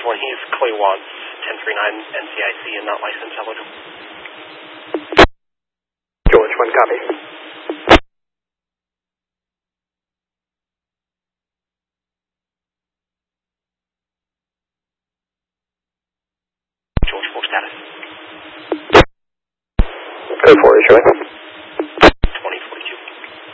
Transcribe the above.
when he's CLE wants 1039 NCIC and not license eligible. George 1, copy. George 4 status. Code 4 issuing.